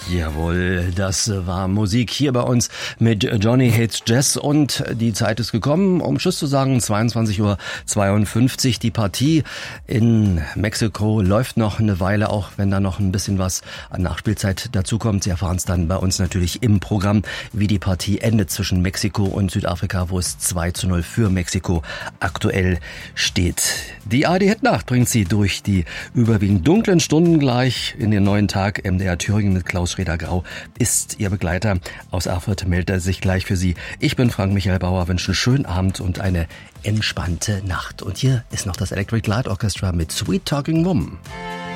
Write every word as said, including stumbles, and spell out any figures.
Jawohl, das war Musik hier bei uns mit Johnny Hates Jazz und die Zeit ist gekommen, um Tschüss zu sagen, zweiundzwanzig Uhr zweiundfünfzig. Die Partie in Mexiko läuft noch eine Weile, auch wenn da noch ein bisschen was an Nachspielzeit dazukommt. Sie erfahren es dann bei uns natürlich im Programm, wie die Partie endet zwischen Mexiko und Südafrika, wo es zwei zu null für Mexiko aktuell steht. Die A R D-Hitnacht bringt Sie durch die überwiegend dunklen Stunden gleich in den neuen Tag. M D R Thüringen mit Klaus Schreder-Grau ist Ihr Begleiter. Aus Erfurt meldet er sich gleich für Sie. Ich bin Frank Michael Bauer, wünsche einen schönen Abend und eine entspannte Nacht. Und hier ist noch das Electric Light Orchestra mit Sweet Talking Woman.